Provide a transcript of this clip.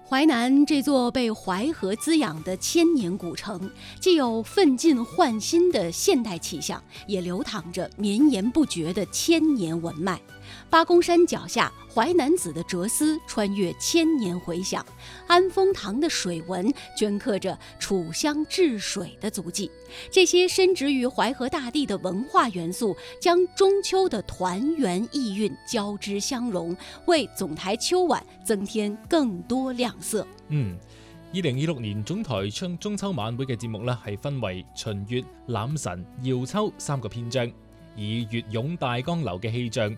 淮南这座被淮河滋养的千年古城，既有奋进焕新的现代气象，也流淌着绵延不绝的千年文脉。八公山脚下，淮南子的哲思穿越千年回响，安丰堂的水纹镌刻着楚乡治水的足迹。这些深植于淮河大地的文化元素，将中秋的团圆意蕴交织相融，为總台秋晚增添更多亮色。 2026年總台唱中秋晚會嘅節目咧，係分為秦月、欖辰、瑤秋3個篇章，以粵湧大江流嘅氣象